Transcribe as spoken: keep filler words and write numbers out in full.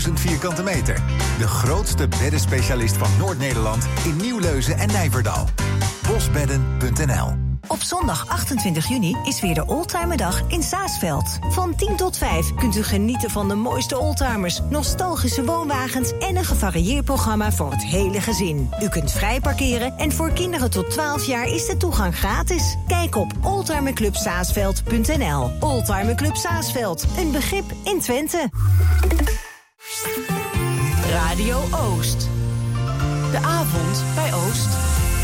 vierkante meter. De grootste beddenspecialist van Noord-Nederland in Nieuwleuzen en Nijverdal. bosbedden punt n l. Op zondag achtentwintig juni is weer de Oldtimerdag in Saasveld. Van tien tot vijf kunt u genieten van de mooiste oldtimers, nostalgische woonwagens en een gevarieerd programma voor het hele gezin. U kunt vrij parkeren en voor kinderen tot twaalf jaar is de toegang gratis. Kijk op oldtimerclub saasveld punt n l. Oldtimerclub Saasveld, een begrip in Twente. Radio Oost. De avond bij Oost.